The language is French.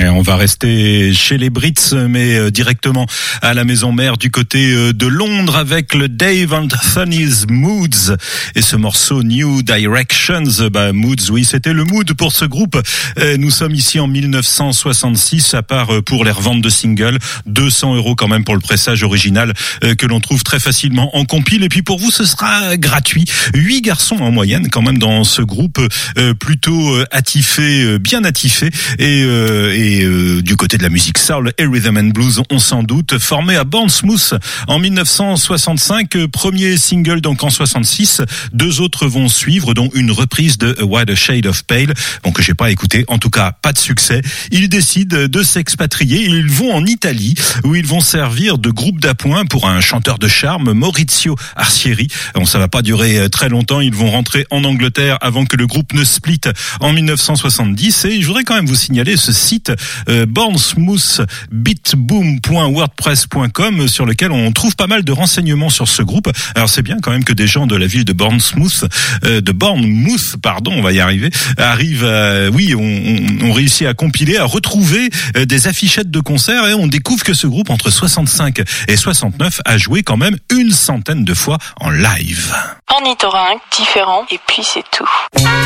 Et on va rester chez les Brits, mais directement à la maison mère du côté de Londres avec le Dave Anthony's Moods et ce morceau New Directions. Moods, oui, c'était le mood pour ce groupe. Nous sommes ici en 1966, à part pour les reventes de singles, 200 € quand même pour le pressage original que l'on trouve très facilement en compile. Et puis pour vous, ce sera gratuit. 8 garçons en moyenne quand même dans ce groupe, plutôt attifé, bien attifé. Et du côté de la musique soul et rhythm and blues, on s'en doute, formé à Bournemouth en 1965, premier single donc en 66, 2 autres vont suivre, dont une reprise de A Wider Shade of Pale, donc que j'ai pas écouté, en tout cas pas de succès. Ils décident de s'expatrier, ils vont en Italie où ils vont servir de groupe d'appoint pour un chanteur de charme, Maurizio Arcieri. Bon, ça va pas durer très longtemps, ils vont rentrer en Angleterre avant que le groupe ne split en 1970. Et je voudrais quand même vous signaler ce site bournemouthbeatboom.wordpress.com sur lequel on trouve pas mal de renseignements sur ce groupe. Alors c'est bien quand même que des gens de la ville de Bournemouth, on va y arriver, arrivent on réussit à compiler, à retrouver des affichettes de concerts et on découvre que ce groupe entre 65 et 69 a joué quand même 100 de fois en live. Ornithorynque, différent, et puis c'est tout.